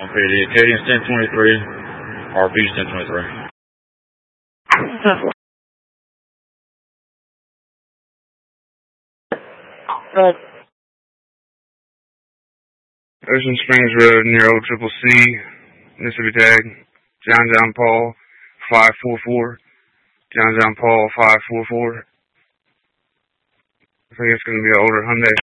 PD. Acadian's 1023. RP's 1023. Ocean Springs Road near Old Triple C, Mississippi tag, John Paul 544, John Paul 544. I think it's going to be an older Hyundai.